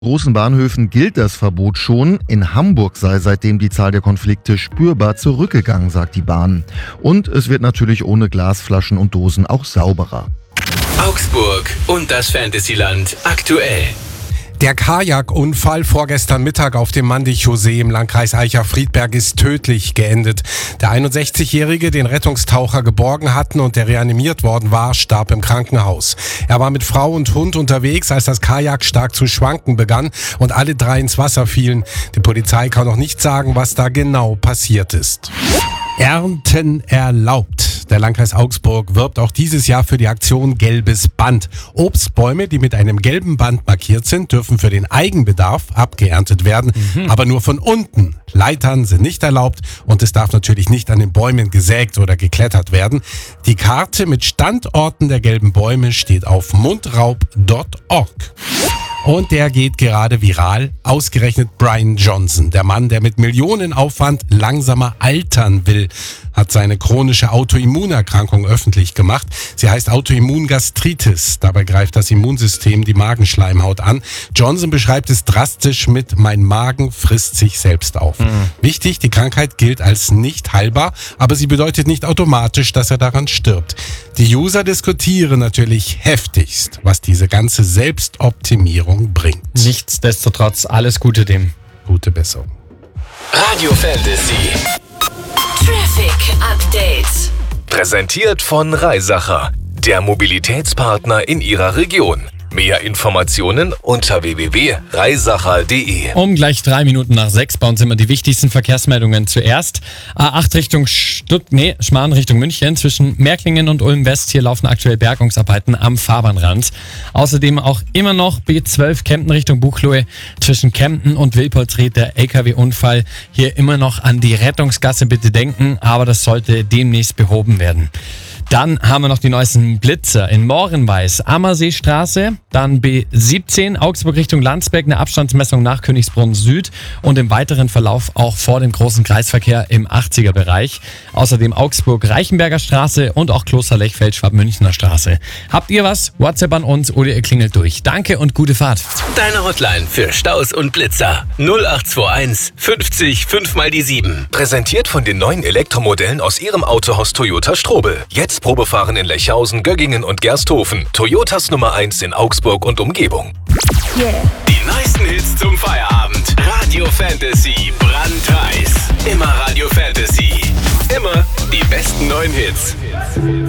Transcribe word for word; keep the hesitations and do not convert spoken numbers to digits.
Großen Bahnhöfen gilt das Verbot schon. In Hamburg sei seitdem die Zahl der Konflikte spürbar zurückgegangen, sagt die Bahn. Und es wird natürlich ohne Glasflaschen und Dosen auch sauberer. Augsburg und das Fantasyland aktuell. Der Kajakunfall vorgestern Mittag auf dem Mandichsee im Landkreis Aicha-Friedberg ist tödlich geendet. Der einundsechzigjährige, den Rettungstaucher geborgen hatten und der reanimiert worden war, starb im Krankenhaus. Er war mit Frau und Hund unterwegs, als das Kajak stark zu schwanken begann und alle drei ins Wasser fielen. Die Polizei kann noch nicht sagen, was da genau passiert ist. Ernten erlaubt. Der Landkreis Augsburg wirbt auch dieses Jahr für die Aktion Gelbes Band. Obstbäume, die mit einem gelben Band markiert sind, dürfen für den Eigenbedarf abgeerntet werden, mhm. aber nur von unten. Leitern sind nicht erlaubt und es darf natürlich nicht an den Bäumen gesägt oder geklettert werden. Die Karte mit Standorten der gelben Bäume steht auf mundraub punkt org. Und der geht gerade viral. Ausgerechnet Brian Johnson, der Mann, der mit Millionenaufwand langsamer altern will, hat seine chronische Autoimmunerkrankung öffentlich gemacht. Sie heißt Autoimmungastritis. Dabei greift das Immunsystem die Magenschleimhaut an. Johnson beschreibt es drastisch mit: Mein Magen frisst sich selbst auf. Mhm. Wichtig, die Krankheit gilt als nicht heilbar, aber sie bedeutet nicht automatisch, dass er daran stirbt. Die User diskutieren natürlich heftigst, was diese ganze Selbstoptimierung bringt. Nichtsdestotrotz alles Gute dem. Gute Besserung. Radio Fantasy. Traffic Update. Präsentiert von Reisacher, der Mobilitätspartner in Ihrer Region. Mehr Informationen unter w w w punkt reisacher punkt d e. Um gleich drei Minuten nach sechs bei uns immer die wichtigsten Verkehrsmeldungen zuerst. A acht Richtung Stutt, nee, Schmarrn Richtung München. Zwischen Märklingen und Ulm West, hier laufen aktuell Bergungsarbeiten am Fahrbahnrand. Außerdem auch immer noch B zwölf Kempten Richtung Buchloe. Zwischen Kempten und Wilpoltried der L K W-Unfall. Hier immer noch an die Rettungsgasse bitte denken, aber das sollte demnächst behoben werden. Dann haben wir noch die neuesten Blitzer in Morenweiß, Ammerseestraße, dann B siebzehn, Augsburg Richtung Landsberg, eine Abstandsmessung nach Königsbrunn Süd und im weiteren Verlauf auch vor dem großen Kreisverkehr im achtziger-Bereich. Außerdem Augsburg-Reichenberger Straße und auch Kloster-Lechfeld-Schwab-Münchner Straße. Habt ihr was? WhatsApp an uns oder ihr klingelt durch. Danke und gute Fahrt. Deine Hotline für Staus und Blitzer null acht zwei eins fünfzig fünf mal die sieben. Präsentiert von den neuen Elektromodellen aus Ihrem Autohaus Toyota Strobel. Jetzt Probefahren in Lechhausen, Göggingen und Gersthofen. Toyotas Nummer eins in Augsburg und Umgebung. Yeah. Die neuesten Hits zum Feierabend. Radio Fantasy, brandheiß. Immer Radio Fantasy. Immer die besten neuen Hits.